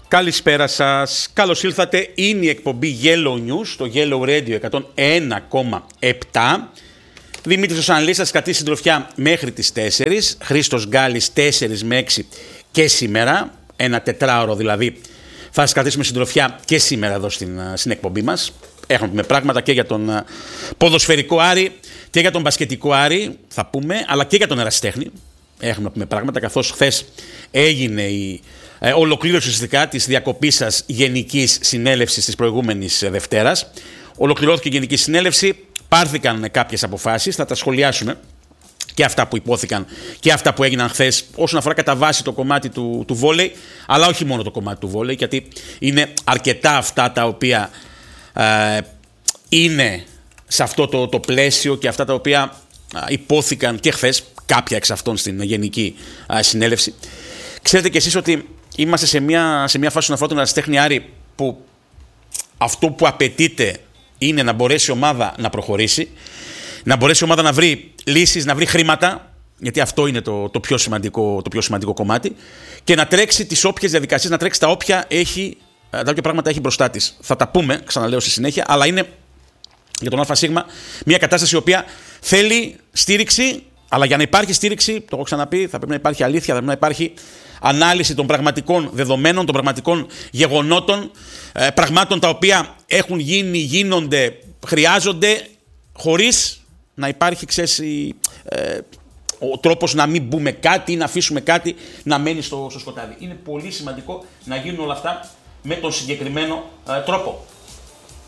Καλησπέρα σας. Καλώς ήλθατε. Είναι η εκπομπή Yellow News, το Yellow Radio 101,7. Δημήτρης ο Σανλής θα σας κρατήσει συντροφιά μέχρι τις 4. Χρήστος Γκάλης 4 με 6 και σήμερα. Ένα τετράωρο δηλαδή θα σας κρατήσουμε συντροφιά και σήμερα εδώ στην εκπομπή μας. Έχουμε πούμε πράγματα και για τον ποδοσφαιρικό Άρη και για τον μπασκετικό Άρη θα πούμε, αλλά και για τον ερασιτέχνη. Έχουμε πούμε πράγματα, καθώς χθες έγινε η ολοκλήρωση ουσιαστικά της διακοπής σας γενικής συνέλευσης της προηγούμενης Δευτέρας. Ολοκληρώθηκε η γενική συνέλευση, πάρθηκαν κάποιες αποφάσεις, θα τα σχολιάσουμε και αυτά που υπόθηκαν και αυτά που έγιναν χθες όσον αφορά κατά βάση το κομμάτι του βόλεϊ, αλλά όχι μόνο το κομμάτι του βόλεϊ, γιατί είναι αρκετά αυτά τα οποία είναι σε αυτό το πλαίσιο και αυτά τα οποία υπόθηκαν και χθες, κάποια εξ αυτών στην γενική συνέλευση. Ξέρετε κι εσείς ότι είμαστε σε μια φάση όσον αφορά τον ερασιτέχνη Άρη που αυτό που απαιτείται είναι να μπορέσει η ομάδα να προχωρήσει, να μπορέσει η ομάδα να βρει λύσεις, να βρει χρήματα, γιατί αυτό είναι το πιο σημαντικό κομμάτι, και να τρέξει τις όποιες διαδικασίες, να τρέξει τα όποια πράγματα έχει μπροστά της. Θα τα πούμε, ξαναλέω στη συνέχεια, αλλά είναι για τον ΑΣ μια κατάσταση η οποία θέλει στήριξη, αλλά για να υπάρχει στήριξη, το έχω ξαναπεί, θα πρέπει να υπάρχει αλήθεια, θα πρέπει να υπάρχει ανάλυση των πραγματικών δεδομένων, των πραγματικών γεγονότων, πραγμάτων τα οποία έχουν γίνει, γίνονται, χρειάζονται, χωρίς να υπάρχει, ο τρόπος να μην μπούμε κάτι ή να αφήσουμε κάτι να μένει στο σκοτάδι. Είναι πολύ σημαντικό να γίνουν όλα αυτά με τον συγκεκριμένο τρόπο.